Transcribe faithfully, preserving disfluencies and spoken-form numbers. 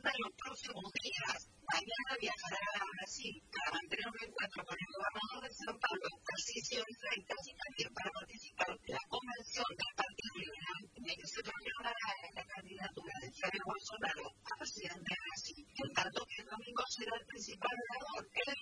agenda en los próximos días. Mañana viajará a Brasil para mantener un encuentro con el gobernador de São Paulo, Tarcísio de Freitas, y también para participar en la convención del Partido Liberal, en el que se proclamará la candidatura de Jair Bolsonaro a presidente de Brasil. En tanto que el domingo será el principal orador, el